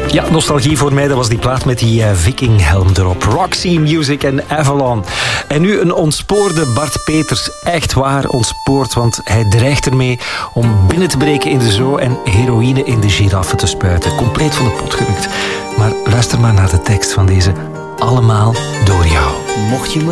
Ja, nostalgie voor mij, dat was die plaat met die vikinghelm erop. Roxy Music en Avalon. En nu een ontspoorde Bart Peters. Echt waar ontspoord, want hij dreigt ermee om binnen te breken in de zoo en heroïne in de giraffe te spuiten. Compleet van de pot gerukt. Maar luister maar naar de tekst van deze Allemaal door jou. Mocht je me